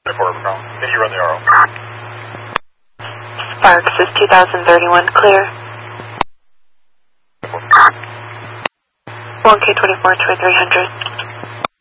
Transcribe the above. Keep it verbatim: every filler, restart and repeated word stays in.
Did you run the R O? Sparks is two thousand thirty-one, clear. one K twenty-four, twenty-three hundred.